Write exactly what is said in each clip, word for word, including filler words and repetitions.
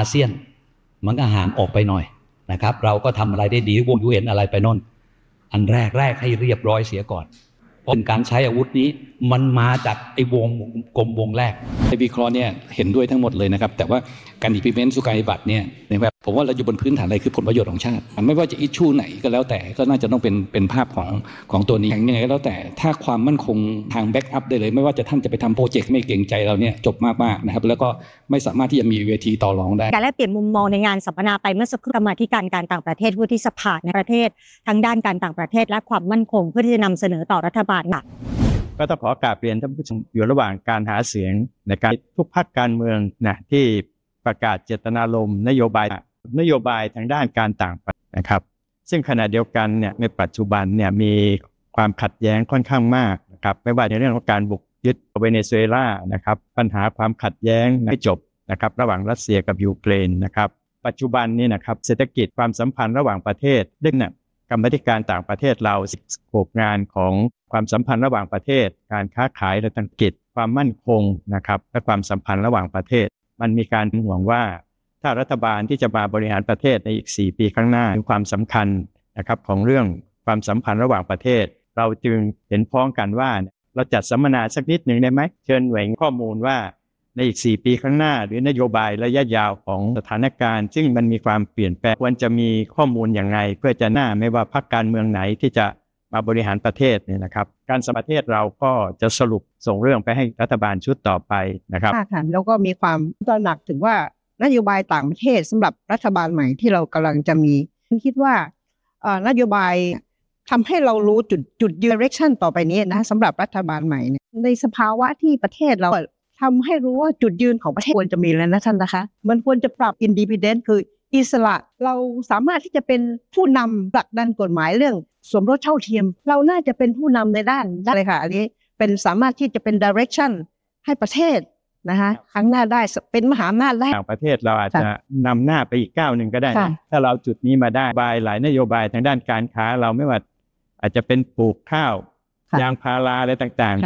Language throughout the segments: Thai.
อาเซียนมันก็ห่างออกไปหน่อยนะครับเราก็ทำอะไรได้ดีวงยูเอ็นอะไรไปโน่นอันแรกแรกให้เรียบร้อยเสียก่อนเพราะการใช้อาวุธนี้มันมาจากไอ้วงกลมวงแรกในวิเคราะห์เนี่ยเห็นด้วยทั้งหมดเลยนะครับแต่ว่าการ implement สู่การปฏิบัติเนี่ยนะครับผมว่าเราอยู่บนพื้นฐานอะไรคือผลประโยชน์ของชาติไม่ว่าจะอิชชูไหนก็แล้วแต่ก็น่าจะต้องเป็นเป็นภาพของของตัวนี้ยังไงก็แล้วแต่ถ้าความมั่นคงทางแบ็กอัพได้เลยไม่ว่าจะท่านจะไปทำโปรเจกต์ไม่เกรงใจเราเนี่ยจบมากๆนะครับแล้วก็ไม่สามารถที่จะมีเวทีต่อรองได้การแลกเปลี่ยนมุมมองในงานสัมมนาไปเมื่อสักครู่กรรมาธิการการต่างประเทศวุฒิสภาในประเทศทั้งด้านการต่างประเทศและความมั่นคงเพื่อที่จะนำเสนอต่อรัฐบาลค่ะก็ต้องขอกราบเรียนท่านผู้ชมอยู่ระหว่างการหาเสียงในการทุกพรรคการเมืองนะที่ประกาศเจตนารมณ์นโยบายนโยบายทางด้านการต่างประเทศนะครับซึ่งขณะเดียวกันเนี่ยในปัจจุบันเนี่ยมีความขัดแย้งค่อนข้างมากนะครับไม่ว่าในเรื่องของการบุกยึดเวเนซุเอลานะครับปัญหาความขัดแย้งไม่จบนะครับระหว่างรัสเซียกับยูเครนนะครับปัจจุบันนี้นะครับเศรษฐกิจความสัมพันธ์ระหว่างประเทศได้เนี่ยกรรมาธิการต่างประเทศเราสโคปงานของความสัมพันธ์ระหว่างประเทศการค้าขายและธุรกิจความมั่นคงนะครับและความสัมพันธ์ระหว่างประเทศมันมีการห่วงว่าถ้ารัฐบาลที่จะมาบริหารประเทศในอีกสี่ปีข้างหน้ามีความสำคัญนะครับของเรื่องความสัมพันธ์ระหว่างประเทศเราจึงเห็นพ้องกันว่าเราจัดสัมมนาสักนิดหนึ่งได้ไหมเชิญแหว่งข้อมูลว่าในอีกสี่ปีข้างหน้าหรือนโยบายระยะยาวของสถานการณ์ซึ่งมันมีความเปลี่ยนแปลงควรจะมีข้อมูลอย่างไรเพื่อจะหน้าไม่ว่าพรรคการเมืองไหนที่จะมาบริหารประเทศเนี่ยนะครับการสัมมนาประเทศเราก็จะสรุปส่งเรื่องไปให้รัฐบาลชุดต่อไปนะครับค่ะแล้วก็มีความตระหนักถึงว่านโยบายต่างประเทศสำหรับรัฐบาลใหม่ที่เรากำลังจะมีคิดว่านโยบายทำให้เรารู้จุดจุด direction ต่อไปนี้นะสำหรับรัฐบาลใหม่เนี่ยในสภาวะที่ประเทศเราทำให้รู้ว่าจุดยืนของประเทศควรจะมีแล้วนะท่านนะคะมันควรจะปรับ independent คืออิสระเราสามารถที่จะเป็นผู้นำผลักดันกฎหมายเรื่องสมรสเท่าเทียมเราน่าจะเป็นผู้นำในด้านได้เลยค่ะอันนี้เป็นสามารถที่จะเป็น direction ให้ประเทศนะคะครั้งหน้าได้เป็นมหาอำนาจได้ต่างประเทศเราอาจจะนำหน้าไปอีกก้าวหนึ่งก็ได้ถ้าเราจุดนี้มาได้บายหลายนโยบายทางด้านการค้าเราไม่ว่าอาจจะเป็นปลูกข้าวยางพาราอะไรต่างๆ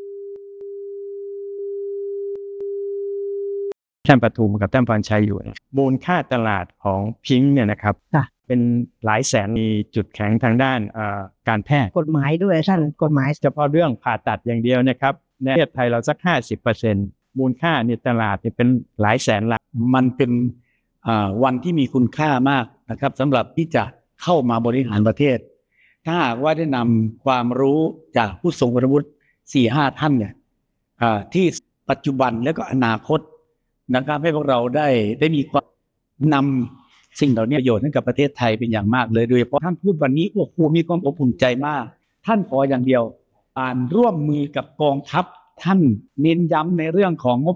ท่านปทุมกับท่านพรชัยอยู่มูลค่าตลาดของพิงค์เนี่ยนะครับเป็นหลายแสนมีจุดแข็งทางด้านการแพทย์กฎหมายด้วยท่านกฎหมายเฉพาะเรื่องผ่าตัดอย่างเดียวนะครับในประเทศไทยเราสัก ห้าสิบเปอร์เซ็นต์ มูลค่าในตลาดเป็นหลายแสนล้านมันเป็นวันที่มีคุณค่ามากนะครับสำหรับที่จะเข้ามาบริหารประเทศถ้าหากว่าได้นำความรู้จากผู้ทรงคุณวุฒิ สี่ห้า ท่านเนี่ยที่ปัจจุบันและก็อนาคตนะครับให้พวกเราได้ได้มีความนำสิ่งเหล่านี้ประโยชน์ให้กับประเทศไทยเป็นอย่างมากเลยโดยเฉพาะท่านพูดวันนี้โอ้โหมีความอบอุ่นใจมากท่านขออย่างเดียวการร่วมมือกับกองทัพท่านเน้นย้ำในเรื่องของงบ